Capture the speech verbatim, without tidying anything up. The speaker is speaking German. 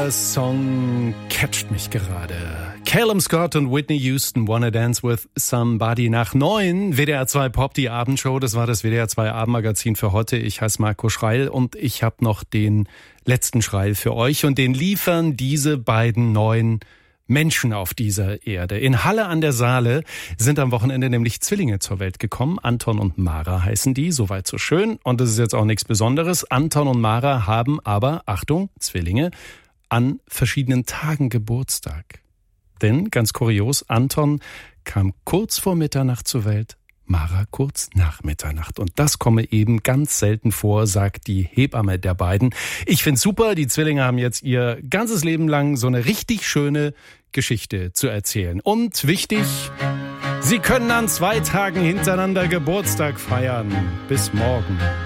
Dieser Song catcht mich gerade. Calum Scott und Whitney Houston, Wanna Dance with Somebody. Nach neun, W D R zwei Pop, die Abendshow. Das war das W D R zwei Abendmagazin für heute. Ich heiße Marco Schreil und ich habe noch den letzten Schreil für euch. Und den liefern diese beiden neuen Menschen auf dieser Erde. In Halle an der Saale sind am Wochenende nämlich Zwillinge zur Welt gekommen. Anton und Mara heißen die, soweit so schön. Und das ist jetzt auch nichts Besonderes. Anton und Mara haben aber, Achtung, Zwillinge, an verschiedenen Tagen Geburtstag. Denn, ganz kurios, Anton kam kurz vor Mitternacht zur Welt, Mara kurz nach Mitternacht. Und das komme eben ganz selten vor, sagt die Hebamme der beiden. Ich find's super, die Zwillinge haben jetzt ihr ganzes Leben lang so eine richtig schöne Geschichte zu erzählen. Und wichtig, sie können an zwei Tagen hintereinander Geburtstag feiern. Bis morgen.